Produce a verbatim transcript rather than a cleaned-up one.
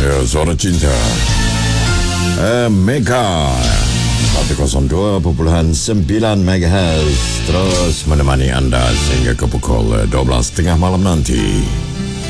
Ya, Suara Cinta eh, Mega seratus dua perpuluhan sembilan megahertz terus menemani anda sehingga ke pukul dua belas tiga puluh malam nanti.